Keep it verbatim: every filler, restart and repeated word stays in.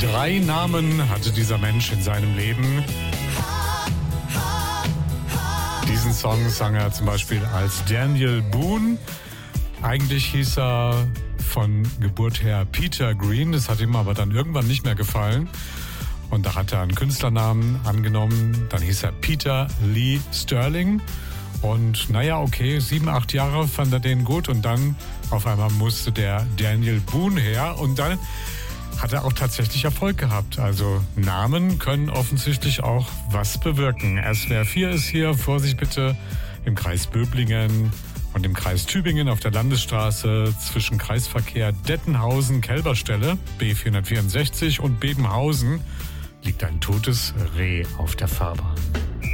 Drei Namen hatte dieser Mensch in seinem Leben. Diesen Song sang er zum Beispiel als Daniel Boone. Eigentlich hieß er von Geburt her Peter Green, das hat ihm aber dann irgendwann nicht mehr gefallen. Und da hat er einen Künstlernamen angenommen, dann hieß er Peter Lee Sterling. Und naja, okay, sieben, acht Jahre fand er den gut und dann auf einmal musste der Daniel Boone her und dann hat er auch tatsächlich Erfolg gehabt. Also Namen können offensichtlich auch was bewirken. S W R vier ist hier, Vorsicht bitte, im Kreis Böblingen und im Kreis Tübingen auf der Landesstraße zwischen Kreisverkehr Dettenhausen-Kelberstelle B vierhundertvierundsechzig und Bebenhausen liegt ein totes Reh auf der Fahrbahn.